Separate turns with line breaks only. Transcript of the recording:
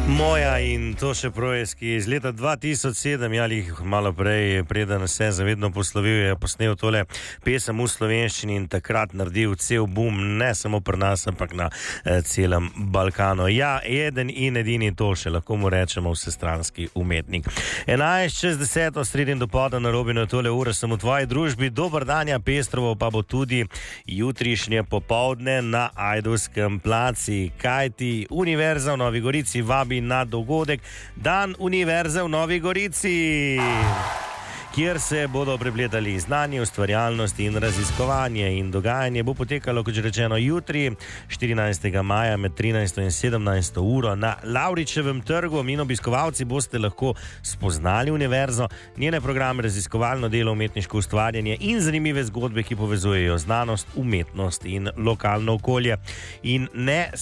Moja in to še projski iz leta 2007, ali malo prej, preden se zavedno poslovil, je posnel tole pesem v slovenščini in takrat naredil cel boom, ne samo pri nas, ampak na celem Balkanu. Ja, eden in edini to še, lahko mu rečemo vsestranski umetnik. 11:10, sredin dopoldan na Robinu, tole ure sem v tvoji družbi. Dober dan, ja, pestrovo pa bo tudi jutrišnje popoldne na Ajdovskem placi, kajti Univerza v Novi Gorici vabi na dogodek Dan Univerze v Novi Gorici, kjer se bodo prepletali znanje, ustvarjalnost in raziskovanje. In dogajanje bo potekalo, kot že rečeno, jutri, 14. maja med 13. in 17. uro na Lavričevem trgu. In obiskovalci boste lahko spoznali univerzo, njene programe, raziskovalno delo, umetniško ustvarjanje in zanimive zgodbe, ki povezujejo znanost, umetnost in lokalno okolje. In ne